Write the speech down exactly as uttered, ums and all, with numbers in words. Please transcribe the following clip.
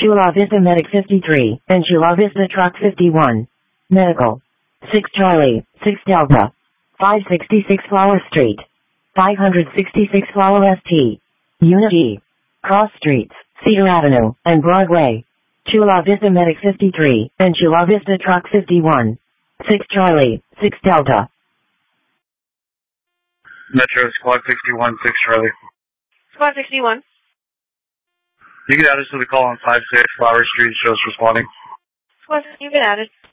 Chula Vista Medic fifty-three, and Chula Vista Truck fifty-one. Medical. six Charlie, six Delta. five sixty-six Flower Street. five sixty-six Flower S T. Unit E. Cross Streets, Cedar Avenue, and Broadway. Chula Vista Medic fifty-three, and Chula Vista Truck fifty-one. six Charlie, six Delta. Metro Squad sixty-one, six Charlie. Squad sixty-one. You can add us to the call on five six Flower Street, shows responding. Squad, you get added.